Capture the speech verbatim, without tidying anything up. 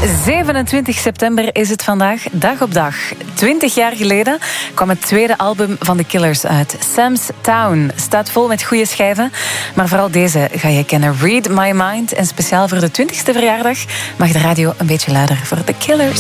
zevenentwintig september is het vandaag, dag op dag. Twintig jaar geleden kwam het tweede album van The Killers uit. Sam's Town staat vol met goede schijven, maar vooral deze ga je kennen. Read My Mind. En speciaal voor de twintigste verjaardag mag de radio een beetje luider voor The Killers.